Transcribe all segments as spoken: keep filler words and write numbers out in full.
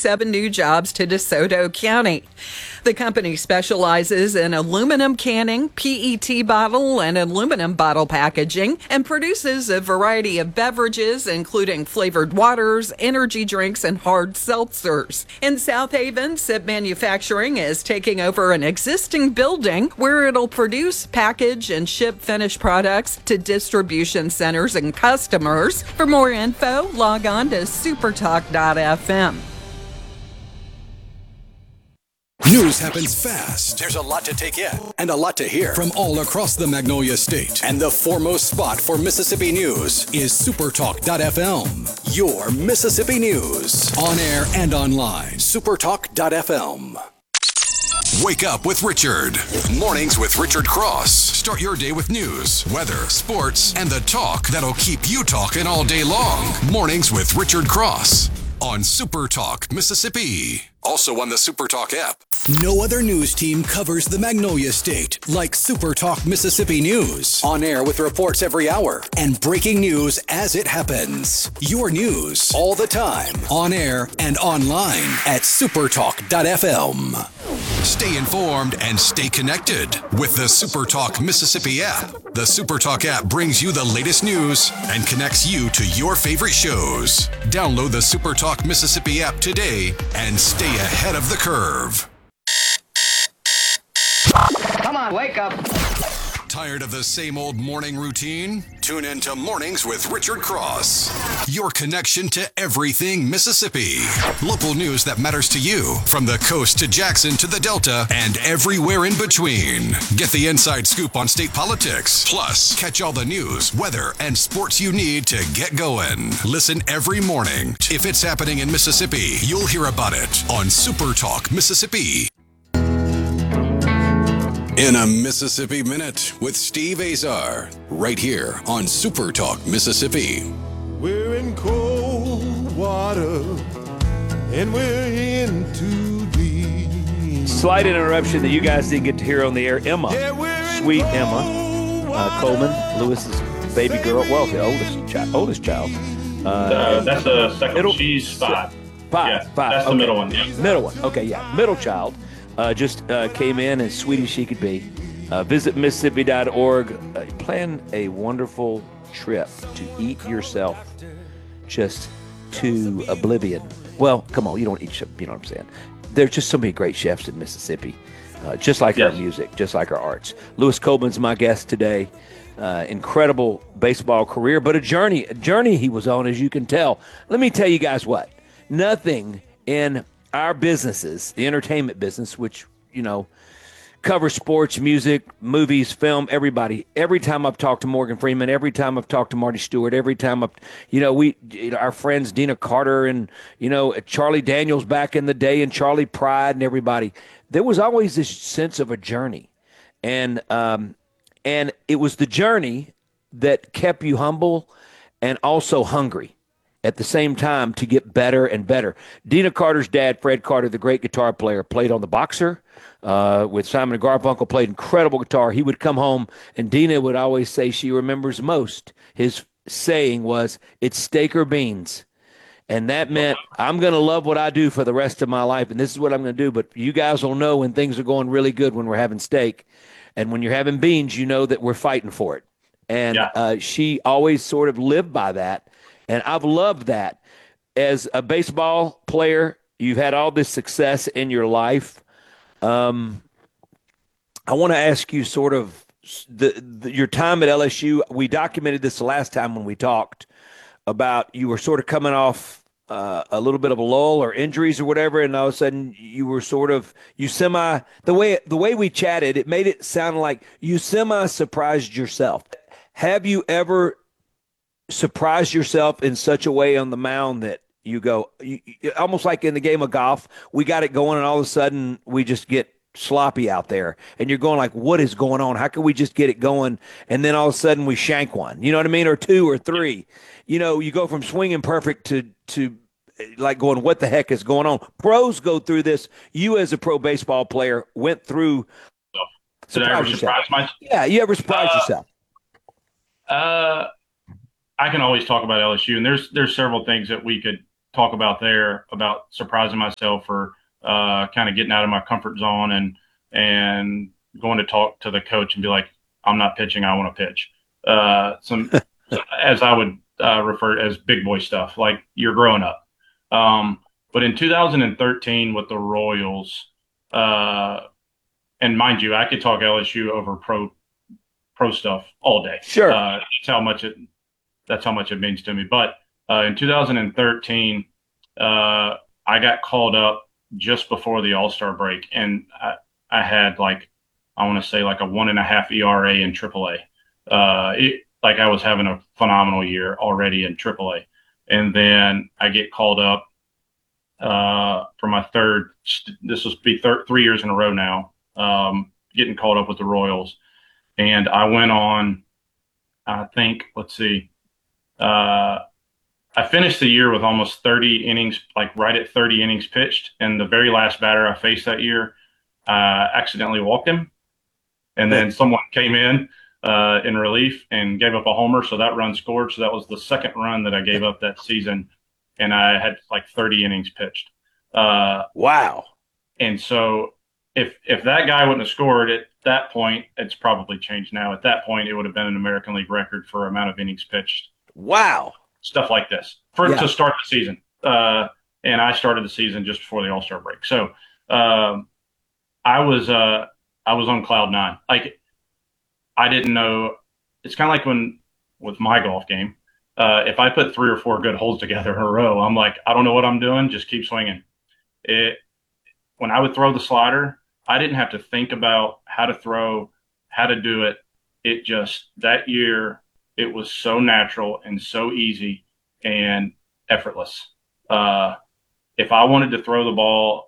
thirty-seven new jobs to DeSoto County. The company specializes in aluminum canning, P E T bottle, and aluminum bottle packaging, and produces a variety of beverages, including flavored waters, energy drinks, and hard seltzers. In South Haven, S I P Manufacturing is taking over an existing building where it'll produce, package, and ship finished products to distribution centers and customers. For more info, log on to supertalk dot f m. News happens fast. There's a lot to take in and a lot to hear from all across the Magnolia State. And the foremost spot for Mississippi news is supertalk dot f m. Your Mississippi news. On air and online. supertalk dot f m. Wake up with Richard. Mornings with Richard Cross. Start your day with news, weather, sports, and the talk that'll keep you talking all day long. Mornings with Richard Cross on SuperTalk Mississippi. Also on the SuperTalk app. No other news team covers the Magnolia State like SuperTalk Mississippi News. On air with reports every hour and breaking news as it happens. Your news all the time. On air and online at supertalk dot f m. Stay informed and stay connected with the SuperTalk Mississippi app. The SuperTalk app brings you the latest news and connects you to your favorite shows. Download the SuperTalk Mississippi app today and stay ahead of the curve. Come on, wake up. Tired of the same old morning routine? Tune in to Mornings with Richard Cross. Your connection to everything Mississippi. Local news that matters to you, from the coast to Jackson to the Delta and everywhere in between. Get the inside scoop on state politics. Plus, catch all the news, weather, and sports you need to get going. Listen every morning. If it's happening in Mississippi, you'll hear about it on SuperTalk Mississippi. In a Mississippi Minute with Steve Azar, right here on SuperTalk Mississippi. We're in cold water, and we're in too deep. Slight interruption that you guys didn't get to hear on the air. Emma, yeah, sweet Emma uh, Coleman, Lewis's baby girl, well, the oldest child. Oldest child. Uh, uh, that's the second. Middle, She's five. Five. Yeah, five. That's okay. the middle one. Yeah. Middle one. Okay, yeah, middle child. Uh, just uh, came in as sweet as she could be. Uh, visit Mississippi dot org. Uh, plan a wonderful trip to eat yourself just to oblivion. Well, come on, you don't eat, you know what I'm saying. There's just so many great chefs in Mississippi, uh, just like yes. our music, just like our arts. Lewis Coleman's my guest today. Uh, incredible baseball career, but a journey, a journey he was on, as you can tell. Let me tell you guys what, nothing in our businesses, the entertainment business, which, you know, covers sports, music, movies, film, everybody. Every time I've talked to Morgan Freeman, every time I've talked to Marty Stewart, every time I've, you know, we, you know, our friends Dina Carter and, you know, Charlie Daniels back in the day and Charlie Pride and everybody, there was always this sense of a journey. And, um, and it was the journey that kept you humble and also hungry at the same time to get better and better. Dina Carter's dad, Fred Carter, the great guitar player, played on the Boxer uh, with Simon and Garfunkel, played incredible guitar. He would come home, and Dina would always say she remembers most. His saying was, it's steak or beans. And that meant I'm going to love what I do for the rest of my life, and this is what I'm going to do. But you guys will know when things are going really good when we're having steak. And when you're having beans, you know that we're fighting for it. And yeah. uh, she always sort of lived by that. And I've loved that. As a baseball player, you've had all this success in your life. Um, I want to ask you sort of the, the your time at L S U. We documented this the last time when we talked about you were sort of coming off uh, a little bit of a lull or injuries or whatever, and all of a sudden you were sort of you semi the way the way we chatted, it made it sound like you semi surprised yourself. Have you ever surprise yourself in such a way on the mound that you go, you, almost like in the game of golf, we got it going and all of a sudden we just get sloppy out there and you're going like, what is going on? How can we just get it going? And then all of a sudden we shank one, you know what I mean? Or two or three, you know, you go from swinging perfect to, to like going, what the heck is going on? Pros go through this. You as a pro baseball player went through. Did I ever surprise myself? Yeah. You ever surprise uh, yourself? Uh, I can always talk about L S U, and there's there's several things that we could talk about there about surprising myself or uh, kind of getting out of my comfort zone and and going to talk to the coach and be like, I'm not pitching, I want to pitch. Uh, some as I would uh, refer as big boy stuff, like you're growing up. Um, but in two thousand thirteen with the Royals, uh, and mind you, I could talk L S U over pro pro stuff all day. Sure, uh, that's how much it that's how much it means to me. But uh, in two thousand thirteen, uh, I got called up just before the All-Star break, and I, I had like I want to say like a one and a half E R A in triple A. Uh, it, like I was having a phenomenal year already in triple A, and then I get called up uh, for my third. This will be thir- three years in a row now. Um, getting called up with the Royals, and I went on. I think let's see. Uh, I finished the year with almost thirty innings, like right at thirty innings pitched, and the very last batter I faced that year, uh, accidentally walked him, and then someone came in uh, in relief and gave up a homer, so that run scored. So that was the second run that I gave up that season, and I had like thirty innings pitched. Uh, wow! And so if if that guy wouldn't have scored at that point, it's probably changed now. At that point, it would have been an American League record for amount of innings pitched. Wow. Stuff like this for yeah. to start the season. Uh, and I started the season just before the All-Star break. So um, I was uh, I was on cloud nine. Like I didn't know. It's kind of like when with my golf game, uh, if I put three or four good holes together in a row, I'm like, I don't know what I'm doing. Just keep swinging. It when I would throw the slider, I didn't have to think about how to throw, how to do it. It just that year. It was so natural and so easy and effortless. Uh, if I wanted to throw the ball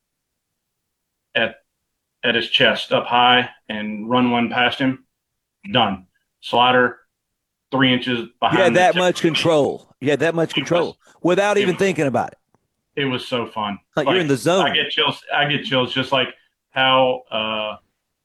at at his chest up high and run one past him, done. Slider, three inches behind. You had that much control. You had that much control without even thinking about it. It was so fun. Like you're in the zone. I get chills. I get chills just like how, uh,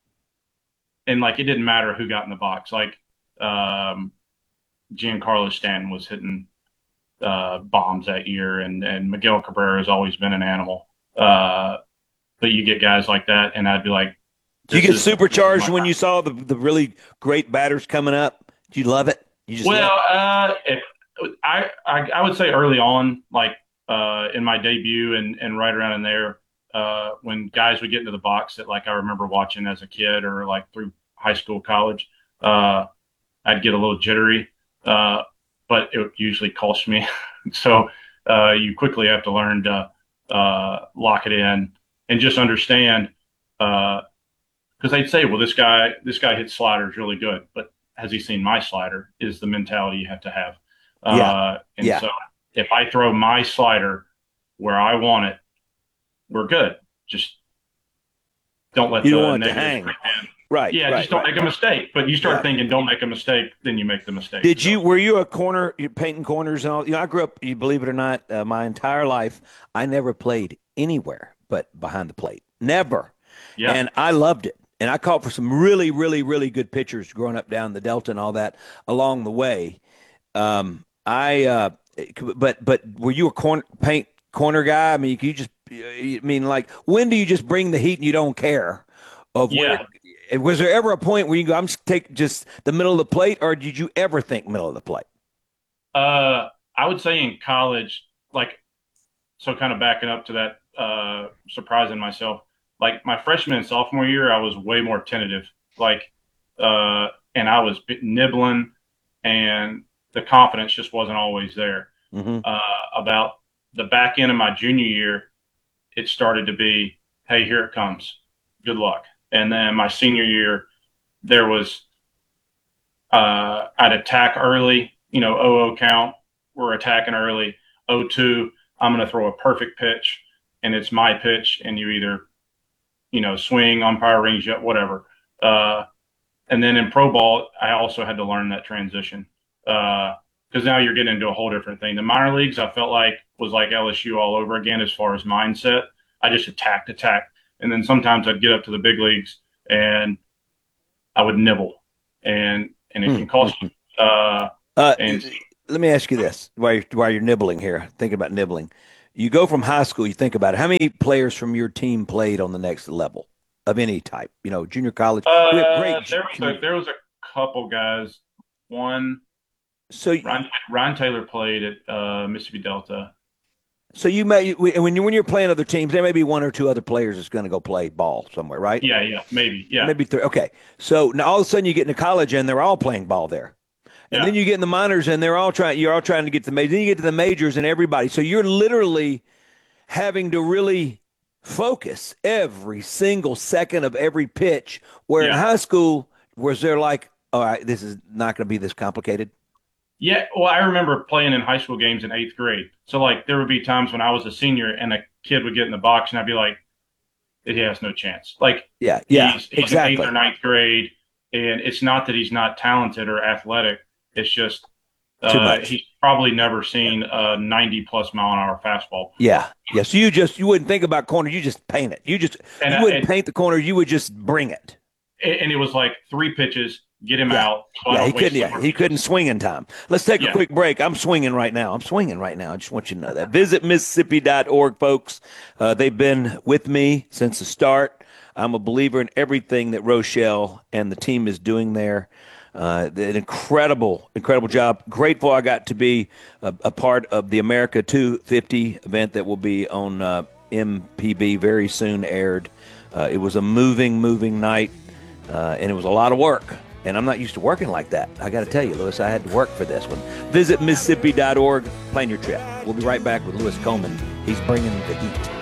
and like it didn't matter who got in the box. Like, Um, Giancarlo Stanton was hitting uh, bombs that year, and, and Miguel Cabrera has always been an animal. Uh, but you get guys like that, and I'd be like, "Do you get supercharged when you saw the the really great batters coming up? Do you love it? You just well, uh, if, I, I I would say early on, like uh, in my debut, and and right around in there, uh, when guys would get into the box that like I remember watching as a kid or like through high school, college. Uh, I'd get a little jittery, uh, but it usually cost me. so uh, you quickly have to learn to uh, lock it in and just understand. Because uh, they'd say, "Well, this guy, this guy hits sliders really good," but has he seen my slider? Is the mentality you have to have. Yeah. Uh, and yeah. so if I throw my slider where I want it, we're good. Just don't let you the don't want it to negative hang. creep in. Right. Yeah, right, just don't right. make a mistake. But you start Yeah. thinking, don't make a mistake, then you make the mistake. Did so. you? Were you a corner? You painting corners and all? You know, I grew up. You believe it or not, uh, my entire life, I never played anywhere but behind the plate. Never. Yeah. And I loved it. And I caught for some really, really, really good pitchers growing up down the Delta and all that along the way. Um, I, uh, but but were you a corner paint corner guy? I mean, you just, I mean, like, when do you just bring the heat and you don't care? Of Yeah. where, was there ever a point where you go, I'm just take just the middle of the plate, or did you ever think middle of the plate? Uh, I would say in college, like, so kind of backing up to that, uh, surprising myself, like my freshman and sophomore year, I was way more tentative, like, uh, and I was nibbling, and the confidence just wasn't always there. Mm-hmm. Uh, about the back end of my junior year, it started to be, hey, here it comes. Good luck. And then my senior year, there was, uh, I'd attack early, you know, oh oh count. We're attacking early. oh two, I'm going to throw a perfect pitch, and it's my pitch, and you either, you know, swing, umpire rings you up, whatever. Uh, and then in pro ball, I also had to learn that transition because uh, now you're getting into a whole different thing. The minor leagues, I felt like, was like L S U all over again as far as mindset. I just attacked, attacked. And then sometimes I'd get up to the big leagues and I would nibble, and and it can cost you. Uh, Uh, and let me ask you this while you're, while you're nibbling here, thinking about nibbling. You go from high school, you think about it. How many players from your team played on the next level of any type? You know, junior college. Uh, We have great. there was a, there was a couple guys. One, So, Ryan, Ryan Taylor played at uh, Mississippi Delta. so you may when you when you're playing other teams, there may be one or two other players that's going to go play ball somewhere, right? Yeah, yeah, maybe, yeah, Maybe three. Okay, so now all of a sudden you get into college and they're all playing ball there. And yeah. then you get in the minors, and they're all trying. You're all trying to get to the majors. Then you get to the majors, and everybody. So you're literally having to really focus every single second of every pitch. Where in Yeah. high school, was there like, all right, this is not going to be this complicated? Yeah, well, I remember playing in high school games in eighth grade. So, like, there would be times when I was a senior and a kid would get in the box, and I'd be like, he has no chance. Like, Yeah, yeah, he's, he's exactly. in eighth or ninth grade, and it's not that he's not talented or athletic. It's just Too uh, much. he's probably never seen a ninety-plus mile an hour fastball. Yeah, yeah. So you just you wouldn't think about corner. You just paint it. You just And, you uh, wouldn't and- paint the corner. You would just bring it. And it was like three pitches, get him Yeah. out. So I Yeah, don't he waste couldn't. Yeah, more he pitches. couldn't swing in time. Let's take a Yeah. quick break. I'm swinging right now. I'm swinging right now. I just want you to know that. Visit Mississippi dot org, folks. Uh, they've been with me since the start. I'm a believer in everything that Rochelle and the team is doing there. Uh, an incredible, incredible job. Grateful I got to be a, a part of the America two fifty event that will be on uh, M P B very soon aired. Uh, it was a moving, moving night, uh, and it was a lot of work. And I'm not used to working like that. I got to tell you, Lewis, I had to work for this one. Visit Mississippi dot org, plan your trip. We'll be right back with Lewis Coleman. He's bringing the heat.